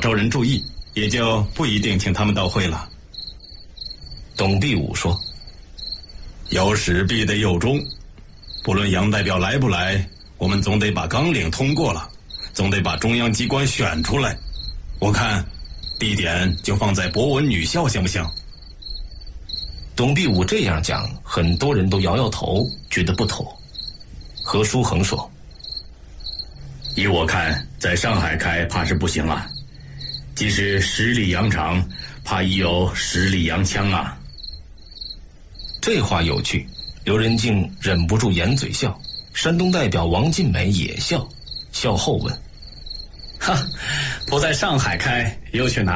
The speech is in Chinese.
招人注意，也就不一定请他们到会了。 董必武说： 有始必得有终，不论杨代表来不来，我们总得把纲领通过了，总得把中央机关选出来。我看地点就放在博文女校，行不行？ 董必武这样讲，很多人都摇摇头，觉得不妥。何书衡说： 依我看，在上海开怕是不行了，即使十里洋场，怕已有十里洋枪啊。 这话有趣，刘仁静忍不住掩嘴笑。山东代表王尽美也笑，笑后问： 哈，不在上海开，又去哪